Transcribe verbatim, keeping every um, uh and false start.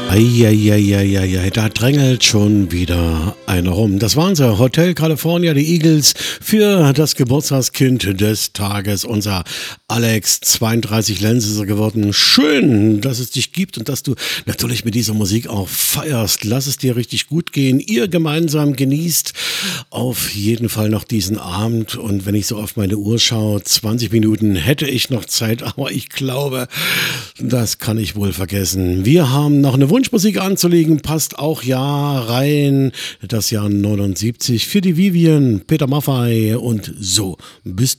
Eieieiei, da drängelt schon wieder einer rum. Das waren sie, Hotel California, die Eagles, für das Geburtstagskind des Tages. Unser Alex, zweiunddreißig Lenz ist er geworden. Schön, dass es dich gibt und dass du natürlich mit dieser Musik auch feierst. Lass es dir richtig gut gehen. Ihr gemeinsam genießt auf jeden Fall noch diesen Abend. Und wenn ich so auf meine Uhr schaue, zwanzig Minuten hätte ich noch Zeit, aber ich glaube, das kann ich wohl vergessen. Wir haben noch eine Wunschmusik anzulegen, passt auch ja rein. Das Jahr neunundsiebzig für die Vivian, Peter Maffay und so bist